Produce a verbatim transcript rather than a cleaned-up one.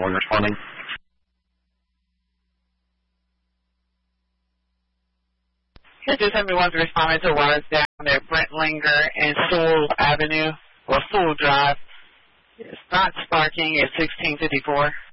one responding. two seventy-one responding to was down at Brentlinger and Sewell Avenue, or Sewell Drive. It's not sparking at sixteen fifty-four.